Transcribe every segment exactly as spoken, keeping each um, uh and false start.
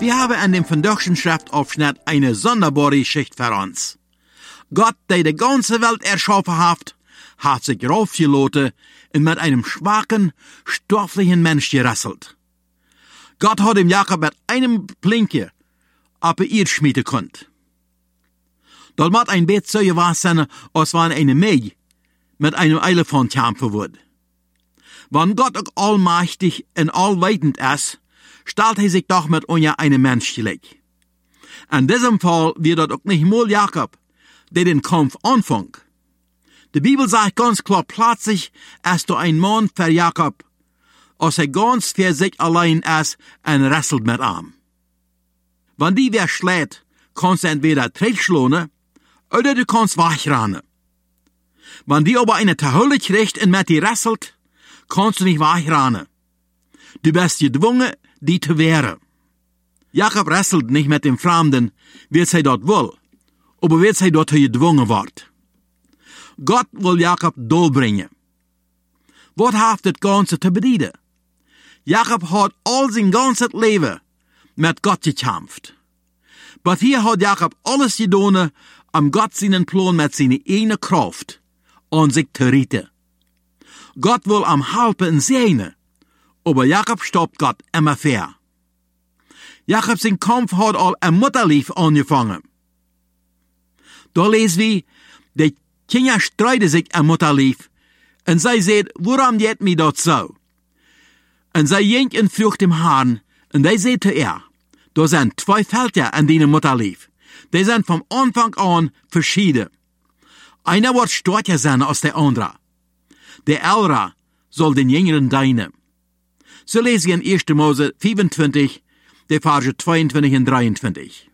Wir haben an dem vandaagschen Schriftaufschnitt eine sonderbare Geschichte für uns. Gott, der die ganze Welt erschaffen hat, hat sich raufgelassen und mit einem schwachen, stofflichen Mensch gerasselt. Gott hat dem Jakob mit einem Plinkje ab ihr schmieden können. Dort macht ein Bett so gewahr sein, als wenn eine Mäh mit einem Elefant kämpfen würde. Wenn Gott auch allmächtig und allweitend ist, stellt er sich doch mit uns einem Mensch gleich. In diesem Fall wird das auch nicht mal Jakob, der den Kampf anfängt. Die Bibel sagt ganz klar plötzlich, als du ein Mann für Jakob, als er ganz für sich allein ist und wrestelt mit ihm. Wenn die wer schlägt, kannst du entweder zurückschlagen oder du kannst wegrennen. Wenn die aber eine Tahülle kriegt und mit die wrestelt, kannst du nicht wegrennen. Du bist gedwungen, die zu wehren. Jakob wrestelt nicht mit dem Fremden, wie sie dort will, aber wie sie dort gedwungen wird. Gott will Jakob durchbringen. Was hat das Ganze zu bedeuten? Jakob hat all sein ganzes Leben mit Gott gekämpft. Aber hier hat Jakob alles getan, um Gott seinen Plan mit seiner eigenen Kraft an sich zu retten. Gott will am helfen und segnen, aber Jakob stoppt Gott immer fair. Jakob sein Kampf hat all ein Mutterlief angefangen. Da lesen wir, die Kinder streiten sich am Mutterlief, und sie sagt, warum geht mir das so? Und sie jenkt in Flucht im Hahn, und sie sagt zu ihr, da sind zwei Felder an deinem Mutterlief. Die sind vom Anfang an verschieden. Einer wird stärker sein als der andere. Der Ältere soll den Jüngeren dienen. So lesen wir in erster Mose fünfundzwanzig, die Verse zweiundzwanzig und dreiundzwanzig.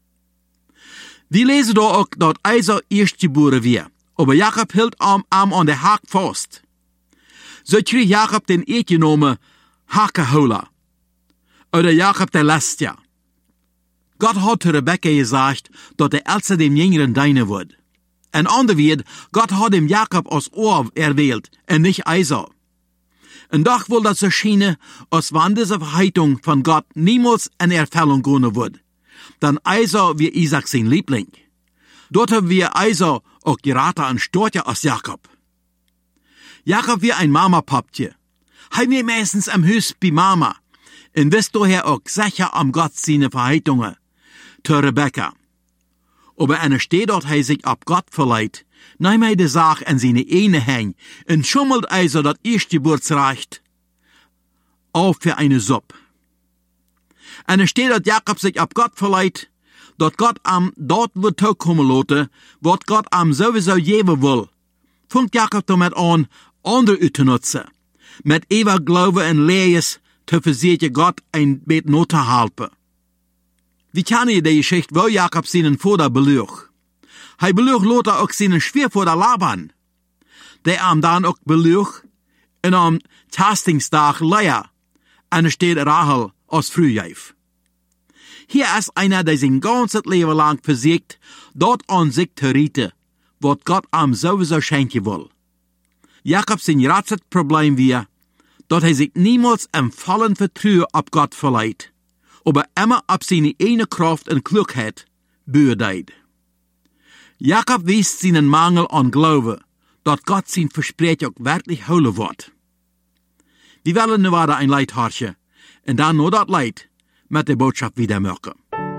Wir lesen da auch, dass Esau erstgeboren wird, aber Jakob hielt am Arm an der Haak fest. So krieg Jakob den Eid genommen, Hakehola, oder Jakob der Lastja. Gott hat zu Rebekka gesagt, dass der Älteste dem Jüngeren dienen wird. Ein anderer wird, Gott hat dem Jakob als Ohr erwählt, und nicht Esau. Und doch will das so scheinen, als wenn diese Verheißung von Gott niemals in Erfüllung gehen wird. Dann Esau wie Isaac sein Liebling. Dort haben wir Esau auch geraten an stärker als Jakob. Jakob wie ein Mama-Paptje. Haben wir meistens am Haus bei Mama. Und wisst daher auch sicher am Gott seine Verheißungen. Zu Rebekka. Aber einer steht dort, er sich ab Gott verleiht, nahm er die Sache an seine eine Hänge und schummelt also das Erstgeburtsrecht auf für eine Suppe. Einer steht dort, Jakob sich ab Gott verleiht, dort Gott am dort wird kommen lassen, wat Gott am sowieso geben will. Fängt Jakob damit an, andere zu nutzen, mit ewig Glaube und Lehres zu versichern, Gott ein Bett not zu helfen. Wie kann ihr die Geschichte, wo Jakob seinen Vater belügt? Er belügt Lothar auch seinen Schwiegervater Laban, der am dann auch belügt und am Tastingstag Lea, und steht Rachel als Frühjäf. Hier ist einer, der sein ganzes Leben lang versiegt, dort an sich zu retten, was Gott am sowieso schenken will. Jakob sein letztes Problem war, dass er sich niemals im vollen Vertrauen auf Gott verleiht, aber immer auf seine eigene Kraft und Klugheit beurteilt. Jakob wies seinen Mangel an Glaube, dass Gott sein Versprechen auch wirklich holen wird. Wir wollen nu weiter ein Leid horchen, und dann nur das Leid mit der Botschaft wieder machen.